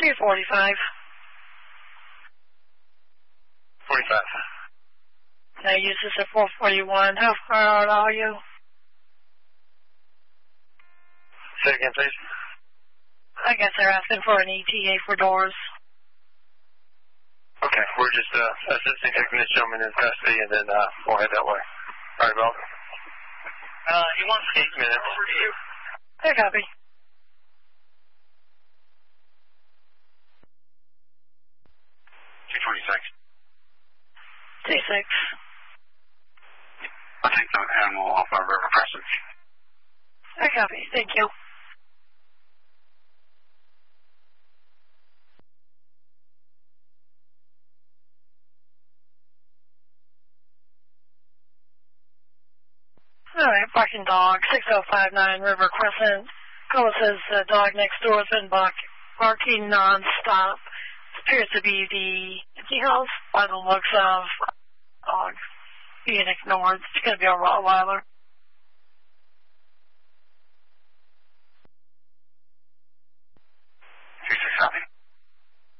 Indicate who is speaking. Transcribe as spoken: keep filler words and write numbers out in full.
Speaker 1: three forty-five.
Speaker 2: forty-five.
Speaker 1: Now use this at four forty-one. How far out are you?
Speaker 2: Say again, please.
Speaker 1: I guess they're asking for an E T A for doors.
Speaker 2: Okay, we're just uh, assisting taking this gentleman in custody, and then uh, we'll head that way. All right, Bob. Uh, he wants eight minutes. Over to you.
Speaker 1: I copy.
Speaker 2: two twenty-six.
Speaker 1: T six.
Speaker 2: I'll take the animal off our river crossing.
Speaker 1: I copy. Thank you. All right, barking dog, six oh five nine River Crescent. Caller says the dog next door has been bark, barking nonstop. It appears to be the empty house by the looks of dog being ignored. It's going to be a Rottweiler.